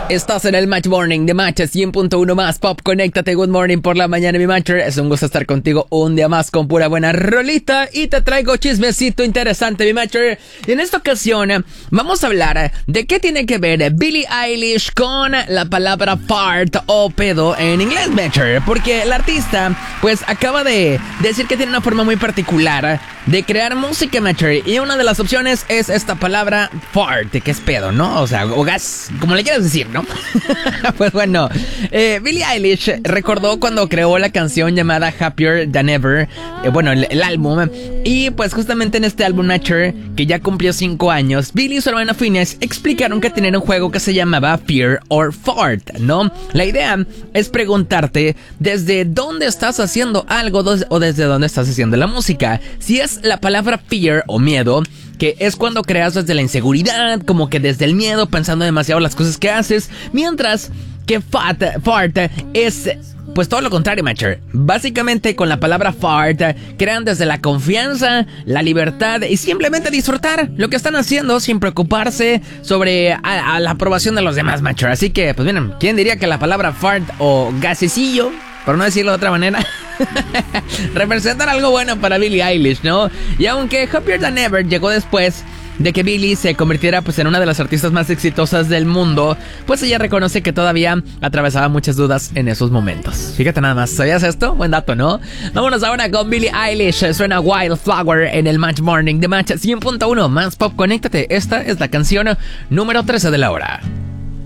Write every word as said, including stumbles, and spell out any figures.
Estás en el Match Morning de Match cien punto uno más Pop. Conéctate, good morning por la mañana, mi Matcher. Es un gusto estar contigo un día más con pura buena rolita. Y te traigo chismecito interesante, mi Matcher. Y en esta ocasión vamos a hablar de qué tiene que ver Billie Eilish con la palabra fart o pedo en inglés, Matcher. Porque el artista pues acaba de decir que tiene una forma muy particular de crear música, Matcher. Y una de las opciones es esta palabra fart, que es pedo, ¿no? O sea, o gas, como le quieras decir, ¿no? Pues bueno, eh, Billie Eilish recordó cuando creó la canción llamada Happier Than Ever, eh, bueno, el, el álbum, y pues justamente en este álbum, Matcher, que ya cumplió cinco años, Billie y su hermana Phineas explicaron que tenían un juego que se llamaba Fear or Fart, ¿no? La idea es preguntarte desde dónde estás haciendo algo o desde dónde estás haciendo la música. Si es la palabra fear o miedo, que es cuando creas desde la inseguridad, como que desde el miedo, pensando demasiado las cosas que haces, mientras que fat, fart es pues todo lo contrario, Matcher. Básicamente con la palabra fart crean desde la confianza, la libertad y simplemente disfrutar lo que están haciendo sin preocuparse sobre a, a la aprobación de los demás, Matcher. Así que, pues miren, ¿quién diría que la palabra fart o gasecillo, por no decirlo de otra manera, representan algo bueno para Billie Eilish, ¿no? Y aunque Happier Than Ever llegó después de que Billie se convirtiera pues en una de las artistas más exitosas del mundo, pues ella reconoce que todavía atravesaba muchas dudas en esos momentos. Fíjate nada más, ¿sabías esto? Buen dato, ¿no? Vámonos ahora con Billie Eilish. Suena Wildflower en el Match Morning de Match cien punto uno más Pop. Conéctate, esta es la canción número trece de la hora.